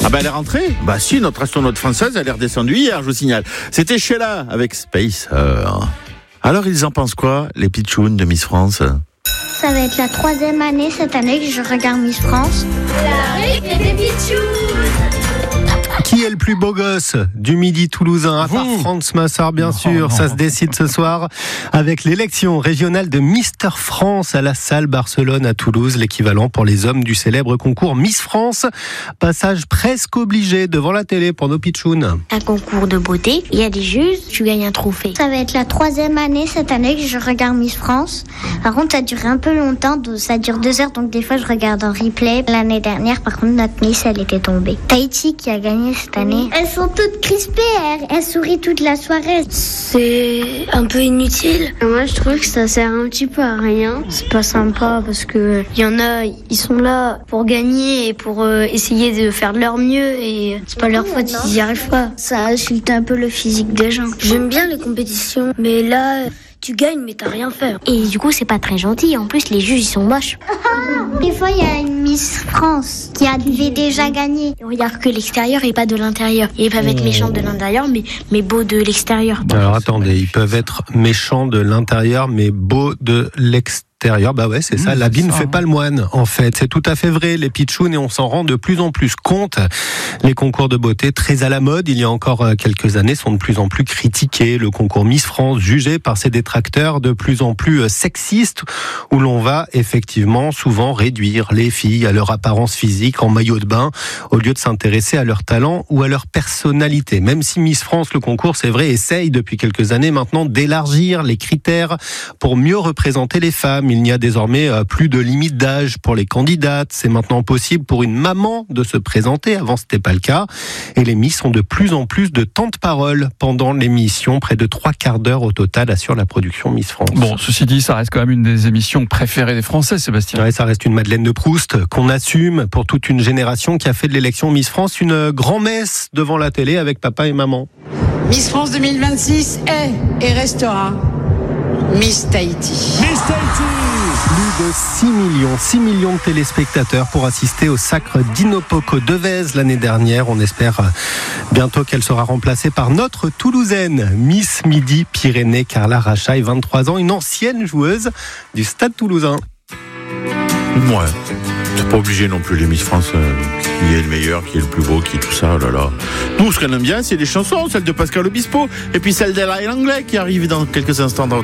Ah bah elle est rentrée. Bah si, notre astronaute française, elle est redescendue hier, je vous signale. C'était Sheila avec Spacer. Alors ils en pensent quoi, les pitchounes de Miss France? Ça va être la 3e année cette année que je regarde Miss France. La récré des pitchounes. Qui est le plus beau gosse du Midi toulousain? À part Franz Massard, bien sûr. Ça se décide ce soir avec l'élection régionale de Mister France à la salle Barcelone à Toulouse, l'équivalent pour les hommes du célèbre concours Miss France. Passage presque obligé devant la télé pour nos pitchounes. Un concours de beauté, il y a des juges, tu gagnes un trophée. Ça va être la 3e année cette année que je regarde Miss France. Par contre, ça dure un peu longtemps, ça dure 2 heures, donc des fois je regarde en replay. L'année dernière, par contre, notre Miss, elle était tombée. Tahiti qui a gagné cette année. Elles sont toutes crispées, elles sourient toute la soirée. C'est un peu inutile. Moi, je trouve que ça sert un petit peu à rien. C'est pas sympa parce que il y en a, ils sont là pour gagner et pour essayer de faire de leur mieux et c'est pas leur faute s'ils y arrivent pas. Ça insulte un peu le physique des gens. J'aime bien les compétitions, mais là, tu gagnes mais t'as rien fait. Et du coup, c'est pas très gentil. En plus, les juges, ils sont moches. Des fois, il y a une Miss France qui avait déjà gagné. On regarde que l'extérieur et pas de l'intérieur. Ils peuvent être méchants de l'intérieur, mais beaux de l'extérieur. Alors attendez, ils peuvent être méchants de l'intérieur, mais beaux de l'extérieur. Bah ouais, c'est ça. L'habit ne fait pas le moine, en fait. C'est tout à fait vrai, les pitchounes, et on s'en rend de plus en plus compte. Les concours de beauté, très à la mode, il y a encore quelques années, sont de plus en plus critiqués. Le concours Miss France, jugé par ses détracteurs de plus en plus sexiste, où l'on va effectivement souvent réduire les filles à leur apparence physique en maillot de bain, au lieu de s'intéresser à leur talent ou à leur personnalité. Même si Miss France, le concours, c'est vrai, essaye depuis quelques années maintenant d'élargir les critères pour mieux représenter les femmes. Il n'y a désormais plus de limite d'âge pour les candidates. C'est maintenant possible pour une maman de se présenter. Avant, c'était pas le cas. Et les Miss ont de plus en plus de temps de parole pendant l'émission. Près de 3/4 d'heure au total assure la production Miss France. Bon, ceci dit, ça reste quand même une des émissions préférées des Français, Sébastien. Ouais, ça reste une Madeleine de Proust qu'on assume pour toute une génération qui a fait de l'élection Miss France une grand-messe devant la télé avec papa et maman. Miss France 2026 est et restera Miss Tahiti. Miss Tahiti. Plus de 6 millions de téléspectateurs pour assister au sacre d'Inopoko Devez l'année dernière. On espère bientôt qu'elle sera remplacée par notre Toulousaine, Miss Midi-Pyrénées, Carla Rachaille, 23 ans, une ancienne joueuse du Stade Toulousain. Ouais, c'est pas obligé non plus les Miss France qui est le meilleur, qui est le plus beau, qui est tout ça, oh là là. Nous, ce qu'on aime bien, c'est les chansons, celle de Pascal Obispo, et puis celle d'Ella Langlais qui arrive dans quelques instants dans